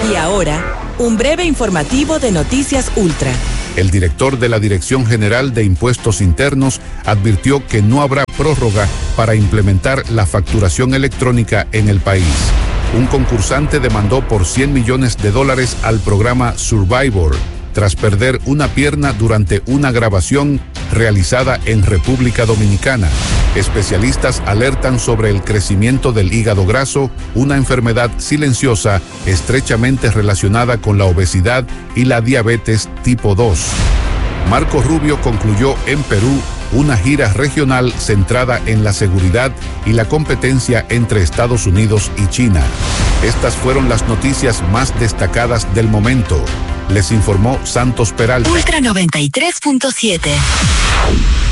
Y ahora, un breve informativo de Noticias Ultra. El director de la Dirección General de Impuestos Internos advirtió que no habrá prórroga para implementar la facturación electrónica en el país. Un concursante demandó por $100 millones al programa Survivor, tras perder una pierna durante una grabación realizada en República Dominicana. Especialistas alertan sobre el crecimiento del hígado graso, una enfermedad silenciosa estrechamente relacionada con la obesidad y la diabetes tipo 2. Marco Rubio concluyó en Perú una gira regional centrada en la seguridad y la competencia entre Estados Unidos y China. Estas fueron las noticias más destacadas del momento. Les informó Santos Peralta. Ultra 93.7.